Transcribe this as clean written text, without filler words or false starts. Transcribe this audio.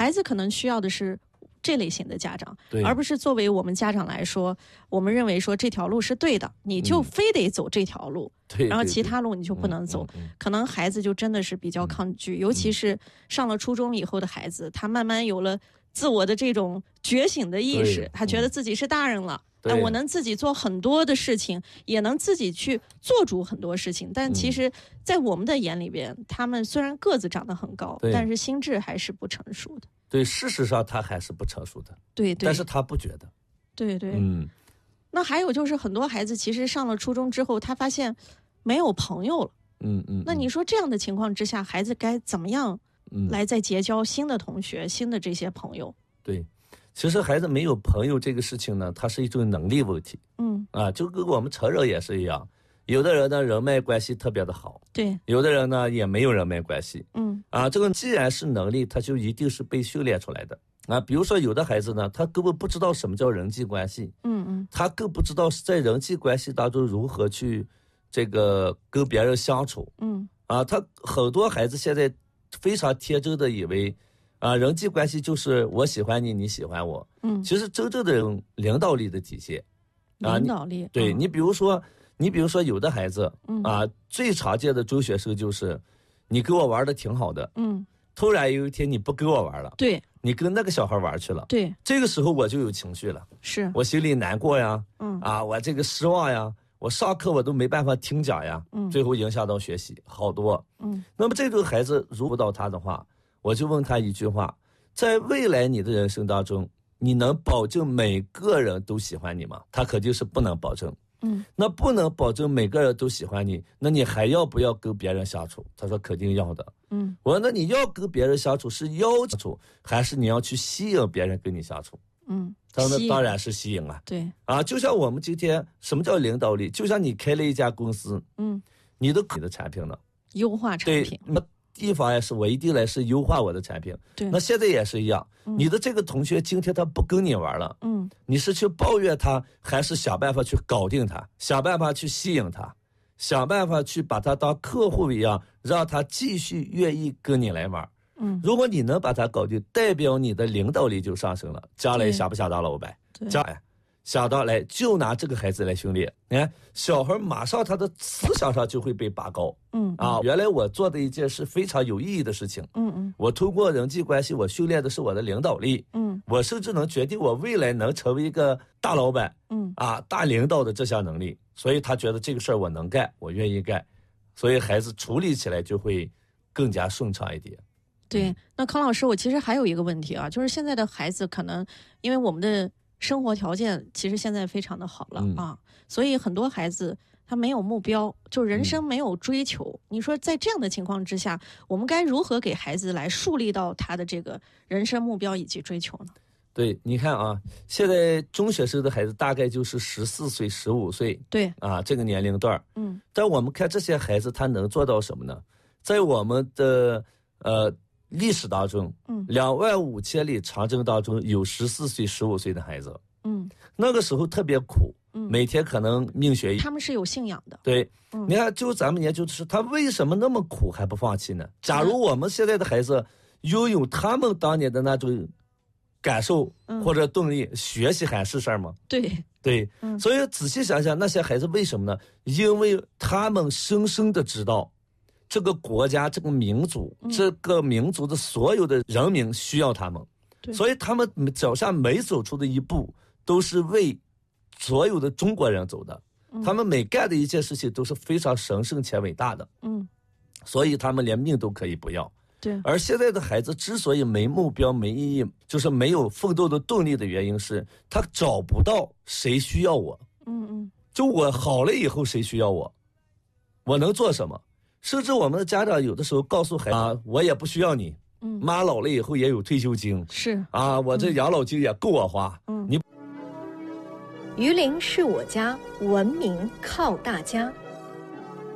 孩子可能需要的是这类型的家长，而不是作为我们家长来说，我们认为说这条路是对的，你就非得走这条路，然后其他路你就不能走。可能孩子就真的是比较抗拒，尤其是上了初中以后的孩子，他慢慢有了自我的这种觉醒的意识，他觉得自己是大人了。我能自己做很多的事情，也能自己去做主很多事情。但其实在我们的眼里边，他们虽然个子长得很高，但是心智还是不成熟的。 对，事实上他还是不成熟的。 对， 但是他不觉得。 对。那还有就是很多孩子其实上了初中之后，他发现没有朋友了。那你说这样的情况之下，孩子该怎么样来再结交新的同学、新的这些朋友？ 对。其实孩子没有朋友这个事情呢，它是一种能力问题。就跟我们成人也是一样，有的人呢人脉关系特别的好， 对， 有的人呢也没有人脉关系。这个既然是能力，它就一定是被训练出来的。比如说有的孩子呢，他根本不知道什么叫人际关系，他更不知道在人际关系当中如何去这个跟别人相处。他很多孩子现在非常天真的以为。人际关系就是我喜欢你，你喜欢我。其实真正的领导力的体现， 领导力。 对，你比如说有的孩子最常见的中学生就是你跟我玩的挺好的，突然有一天你不跟我玩了， 对， 你跟那个小孩玩去了， 对， 这个时候我就有情绪了， 是我心里难过呀，我这个失望呀，我上课我都没办法听讲呀，最后影响到学习好多。那么这种孩子如果到他的话，我就问他一句话，在未来你的人生当中，你能保证每个人都喜欢你吗？他肯定是不能保证。那不能保证每个人都喜欢你，那你还要不要跟别人相处？他说肯定要的。我说那你要跟别人相处是要处，还是你要去吸引别人跟你相处？他说当然是吸引啊。 对就像我们今天什么叫领导力？就像你开了一家公司，你的产品呢？ 优化产品。 第一方也是我一定来是优化我的产品。 对， 那现在也是一样，你的这个同学今天他不跟你玩了，你是去抱怨他，还是想办法去搞定他，想办法去吸引他，想办法去把他当客户一样，让他继续愿意跟你来玩。如果你能把他搞定，代表你的领导力就上升了，将来想不想当老板？将来想到来就拿这个孩子来训练，你看小孩马上他的思想上就会被拔高。原来我做的一件是非常有意义的事情。我通过人际关系，我训练的是我的领导力。我甚至能决定我未来能成为一个大老板。大领导的这项能力，所以他觉得这个事儿我能干，我愿意干，所以孩子处理起来就会更加顺畅一点。 对，那康老师，我其实还有一个问题就是现在的孩子可能因为我们的生活条件其实现在非常的好了所以很多孩子他没有目标，就人生没有追求。你说在这样的情况之下，我们该如何给孩子来树立到他的这个人生目标以及追求呢？ 对，你看现在中学生的孩子大概就是14岁、15岁， 对这个年龄段。但我们看这些孩子他能做到什么呢？在我们的历史当中，25000里长征当中有14岁、15岁的孩子。那个时候特别苦，每天可能命悬一线。 他们是有信仰的。 对，你看，就咱们研究的是他为什么那么苦还不放弃呢？假如我们现在的孩子拥有他们当年的那种感受或者动力，学习还是事儿吗？对，所以仔细想想，那些孩子为什么呢？因为他们深深的知道这个国家、这个民族、这个民族的所有的人民需要他们，所以他们脚下每走出的一步都是为所有的中国人走的。他们每干的一件事情都是非常神圣且伟大的。所以他们连命都可以不要。 对， 而现在的孩子之所以没目标、没意义，就是没有奋斗的动力的原因是，他找不到谁需要我。就我好了以后谁需要我，我能做什么？甚至我们的家长有的时候告诉孩子我也不需要你，妈老了以后也有退休金， 是我这养老金也够我花。 榆林是我家，文明靠大家。